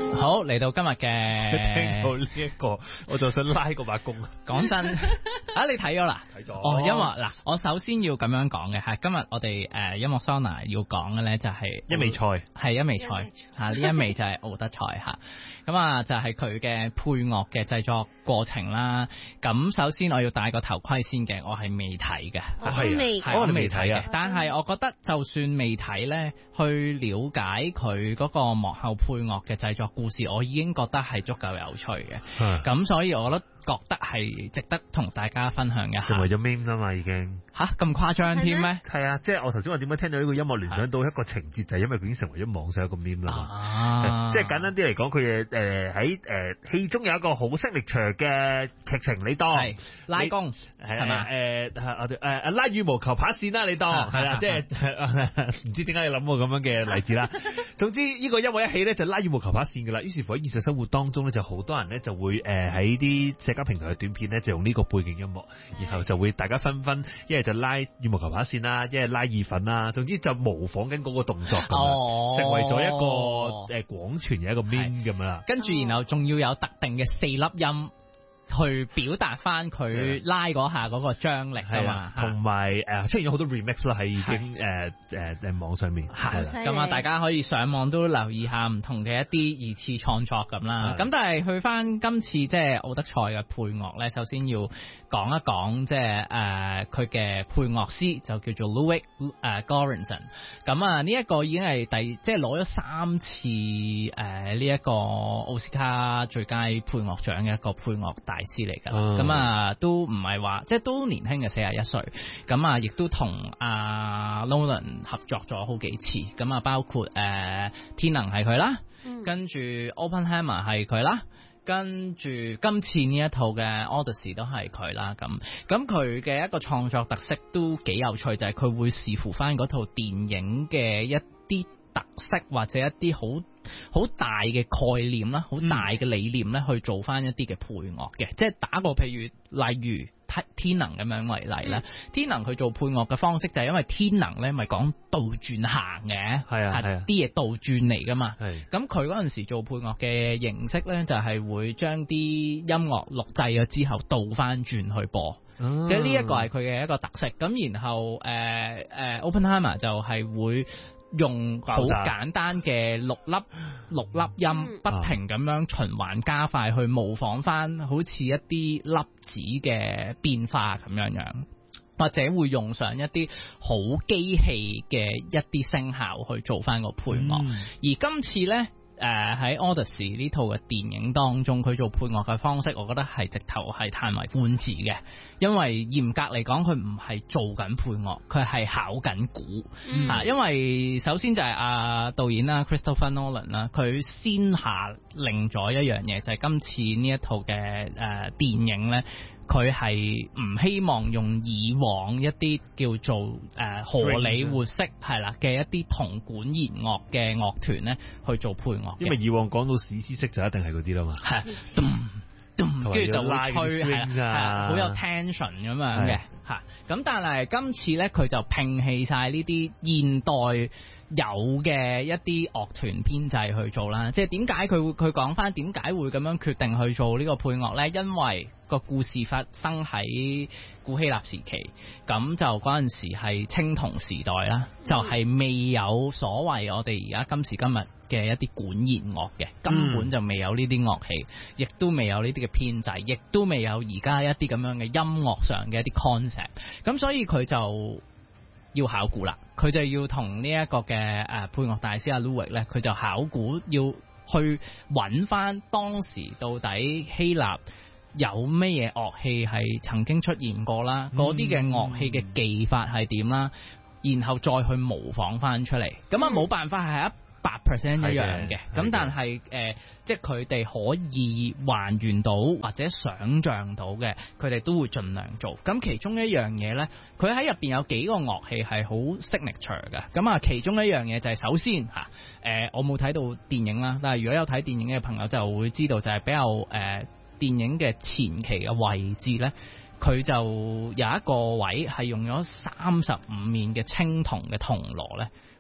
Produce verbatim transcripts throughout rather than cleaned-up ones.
好，嚟到今日嘅， 聽到呢、這、一個，我就想拉嗰把弓。 講真，啊你睇咗啦？ 睇咗。 哦，音樂嗱，我首先要咁樣講嘅係，今日我哋誒、呃、音樂桑拿要講嘅咧就係一味菜， 係一味菜嚇，呢一味就係奧德賽嚇。咁啊就係佢嘅配樂嘅製作過程啦。咁首先我要戴個頭盔先嘅，我係未睇嘅， 我係未， 係我未睇啊。 但係我覺得就算未睇咧，去了解佢嗰個幕後配樂嘅製作故事，我已經覺得係足夠有趣嘅。咁所以我覺得覺得係值得同大家分享一下。 成為咗 meme 啦嘛，已經吓咁誇張添咩？ 係啊，即係我頭先話點解聽到呢個音樂聯想到一個情節，就係因為佢已經成為咗網上一個 meme 啦嘛。啊、即係簡單啲嚟講，佢誒誒喺誒戲中有一個好犀利長嘅劇情，你當拉弓係嘛？ 誒誒誒拉羽毛球拍線啦，你當係啦，即係唔知點解你諗個咁樣嘅例子啦。總之呢個音樂一起咧就拉羽毛球拍線噶啦，於是乎喺現實生活當中咧就好多人咧就會誒喺啲社交平台嘅短片咧就用呢個背景音樂，然後就會大家紛紛一係就拉羽毛球拍線啦，一係拉意粉啦，總之就模仿緊嗰個動作咁樣，哦、成為咗一個誒廣傳嘅一個 meme 咁樣。跟住然後仲要有特定嘅四粒音。去表達翻佢拉嗰下嗰個張力啊嘛， 同埋誒出現咗好多 remix 啦喺已經誒誒誒網上面， 係咁啊，大家可以上網都留意下唔同嘅一啲二次創作咁啦。咁但係去翻今次即係奧德賽嘅配樂咧，首先要講一講即係誒佢嘅配樂師就叫做 Ludwig 誒 Göransson。咁啊呢一個已經係第即係攞咗三次誒呢一個奧斯卡最佳配樂獎嘅一個配樂大大師嚟噶啦，咁、嗯、啊都唔係話即係都年輕嘅四十一歲，咁啊亦都同阿 Nolan 合作咗好幾次，咁啊包括誒、呃、天能係佢啦，嗯、跟住 Oppenheimer 係佢啦，跟住今次呢一套嘅 Odyssey 都係佢啦，咁咁佢嘅一個創作特色都幾有趣，就係、是、佢會視乎翻嗰套電影嘅一啲特色或者一啲好好大嘅概念啦，好大嘅理念咧，去做翻一啲嘅配樂嘅，即係打個譬如，例如天能咁樣為例啦。嗯、天能佢做配樂嘅方式就係因為天能咧咪講倒轉行嘅，係啊係啊，啲嘢倒轉嚟噶嘛。咁佢嗰陣時做配樂嘅形式咧，就係會將啲音樂錄製咗之後倒翻轉去播，嗯、即係呢一個係佢嘅一個特色。咁然後誒誒、呃呃、Oppenheimer 就係會用好簡單嘅六粒六粒音，不停咁樣循環加快去模仿翻好似一啲粒子嘅變化咁樣樣，或者會用上一啲好機器嘅一啲聲效去做翻個配樂。嗯、而今次呢，誒喺 Odyssey 呢套嘅電影當中，佢做配樂嘅方式，我覺得係直頭係嘆為觀止嘅，因為嚴格嚟講，佢唔係做緊配樂，佢係考緊鼓嚇。嗯、因為首先就係阿導演啦 Christopher Nolan 啦，佢先下令咗一樣嘢，就係、是、今次呢一套嘅誒、呃、電影咧。佢係唔希望用以往一啲叫做誒、呃、荷里活式係啦嘅一啲銅管弦樂嘅樂團咧去做配樂， 因為以往講到史詩式就一定係嗰啲啦嘛， 係，跟住就會吹係啦，好有 tension 咁樣嘅嚇。咁但係今次咧佢就摒棄晒呢啲現代有嘅一啲樂團編制去做啦。即係點解佢會佢講翻點解會咁樣決定去做呢個配樂咧？因為個故事發生喺古希臘時期，咁就嗰陣時係青銅時代啦，嗯、就係未有所謂我哋而家今時今日嘅一啲管弦樂嘅，根本就未有呢啲樂器，亦都未有呢啲嘅編制，亦都未有而家一啲咁樣嘅音樂上嘅一啲 concept， 咁所以佢就要考古啦，佢就要同呢一個嘅誒配樂大師阿 Ludwig 咧，佢就考古要去揾翻當時到底希臘有咩嘢樂器係曾經出現過啦，嗰啲嘅樂器嘅技法係點啦，然後再去模仿翻出嚟，咁啊冇辦法係一百 percent 一樣嘅，咁但係誒、呃，即係佢哋可以還原到或者想像到嘅，佢哋都會盡量做。咁其中一樣嘢咧，佢喺入邊有幾個樂器係好 signature 嘅。咁啊，其中一樣嘢就係首先嚇，誒、呃、我冇睇到電影啦，但係如果有睇電影嘅朋友就會知道，就係比較誒、呃、電影嘅前期嘅位置咧，佢就有一個位係用咗三十五面嘅青銅嘅銅鑼咧。去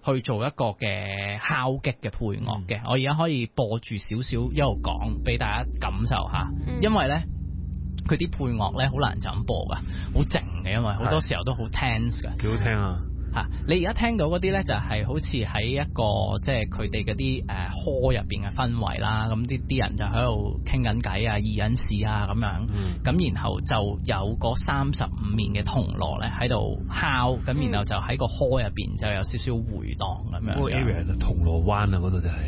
去做一個嘅敲擊嘅配樂嘅。嗯、我而家可以播住少少一路講俾大家感受下，嗯、因為咧佢啲配樂咧好難就咁播噶，好靜嘅，因為好多時候都好 tense 嘅。 幾好聽啊！ 嚇、啊！你而家聽到嗰啲咧，就係、是、好似喺一個即係佢哋嗰啲誒 hall 入邊嘅氛圍啦。咁啲啲人就喺度傾緊偈啊、議緊事啊咁樣。咁、嗯、然後就有嗰三十五面嘅銅鑼咧喺度敲，咁、嗯、然後就喺個 hall 入邊就有少少迴盪咁樣。 嗰個 area 就銅鑼灣啊，嗰度就係、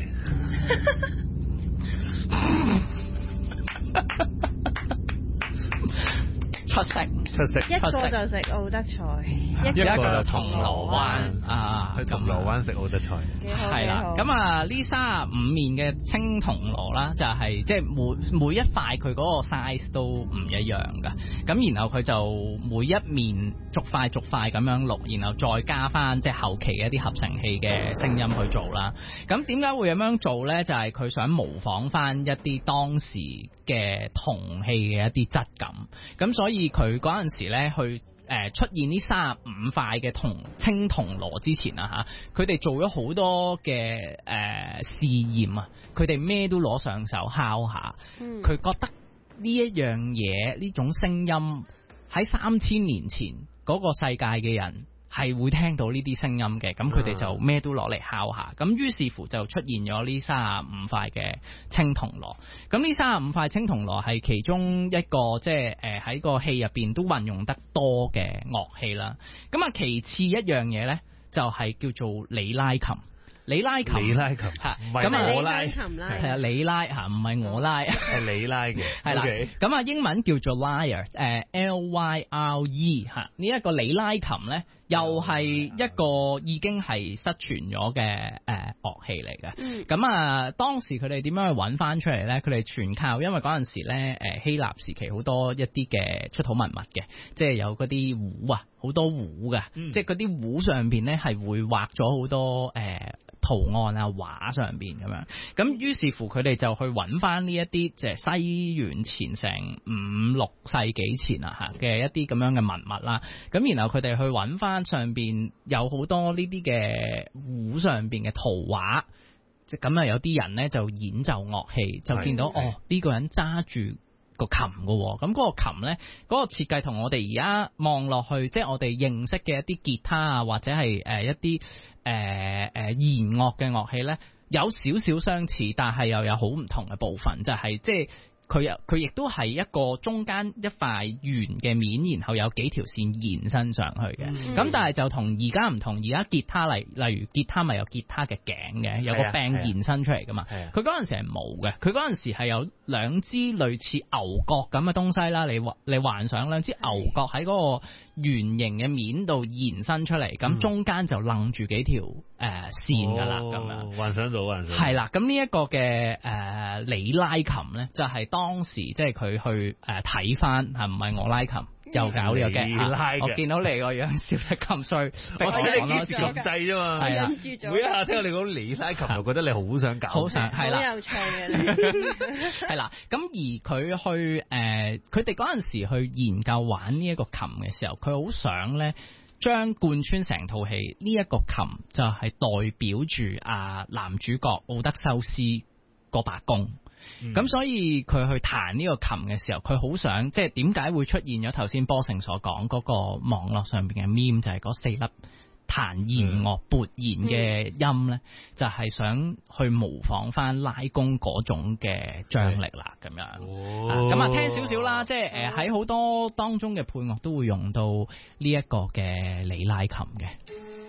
是。 出色，出色， 一個就食奧德賽， 一個就銅鑼灣啊， 去銅鑼灣食奧德賽， 係啦。咁啊，呢三十五面嘅青銅鑼啦，就係即係每每一塊佢嗰個 size 都唔一樣噶。咁然後佢就每一面逐塊逐塊咁樣錄，然後再加翻即係後期嘅一啲合成器嘅聲音去做啦。咁點解會咁樣做咧？就係、是、佢想模仿翻一啲當時嘅銅器嘅一啲質感。咁所以佢嗰陣時咧，去誒、呃、出現呢三十五塊嘅銅青銅鑼之前啊嚇，佢哋做咗好多嘅誒、呃、試驗啊，佢哋咩都攞上手敲下，佢、嗯、覺得呢一樣嘢呢種聲音喺三千年前嗰個世界嘅人係會聽到呢啲聲音嘅，咁佢哋就咩都攞嚟敲下，咁於是乎就出現咗呢三十五塊嘅青銅鑼。咁呢三十五塊青銅鑼係其中一個即係誒喺個戲入邊都運用得多嘅樂器啦。咁啊，其次一樣嘢咧就係、是、叫做里拉琴。里拉琴，里拉琴嚇，唔係我拉，係啊，里拉嚇，唔係我拉， 係你拉嘅， 係啦。咁啊，英文叫做 lyre， 誒 L Y R E 嚇。呢一個里拉琴咧，又係一個已經係失傳咗嘅誒樂器嚟嘅。咁啊、嗯，當時佢哋點樣去揾翻出嚟咧？佢哋全靠，因為嗰陣時咧，誒希臘時期好多一啲嘅出土文物嘅，即係有嗰啲壺啊，好多壺嘅，嗯、即係嗰啲壺上邊咧係會畫咗好多誒。呃圖案啊畫上邊咁樣，咁於是乎佢哋就去揾翻呢一啲即係西元前成五六世紀前啊嚇嘅一啲咁樣嘅文物啦，咁然後佢哋去揾翻上邊有好多呢啲嘅壺上邊嘅圖畫，即咁啊有啲人咧就演奏樂器，就見到哦呢、呢個人揸住個琴嘅，咁嗰個琴咧嗰個設計同我哋而家望落去，即係我哋認識嘅一啲吉他啊或者係誒一啲。誒誒，弦樂嘅樂器咧有少少相似，但係又有好唔同嘅部分，就係即係佢又佢亦都係一個中間一塊圓嘅面，然後有幾條線延伸上去嘅。咁、嗯、但係就同而家唔同，而家吉他例例如吉他咪有吉他嘅頸嘅，有個柄延伸出嚟噶嘛。佢嗰陣時係冇嘅，佢嗰陣時係有兩支類似牛角咁嘅東西啦。你你幻想兩支牛角喺嗰個圓形嘅面度延伸出嚟，咁、嗯、中間就楞住幾條誒、呃、線噶啦，咁、哦、樣幻想到幻想係啦。咁呢一個嘅誒里拉琴咧，就係、是、當時即係佢去誒睇翻，係唔係我拉琴？又搞呢個嘅，我見到你個樣笑得咁衰， 我睇你幾時咁滯啫嘛， 係啊， 每一下聽我哋講里拉琴，就覺得你好想搞， 好想係啦， 好有趣嘅， 係啦。咁而佢去誒，佢哋嗰陣時去研究玩呢一個琴嘅時候，佢好想咧將貫穿成套戲呢一個琴就係代表住啊男主角奧德修斯個把弓。咁、嗯、所以佢去彈呢個琴嘅時候，佢好想即係點解會出現咗頭先波成所講嗰個網絡上邊嘅 meme， 就係嗰四粒彈弦樂撥弦嘅音咧，嗯、就係想去模仿翻拉弓嗰種嘅張力啦，咁樣。哦，咁啊聽少少啦，即係誒喺好多當中嘅配樂都會用到呢一個嘅里拉琴嘅。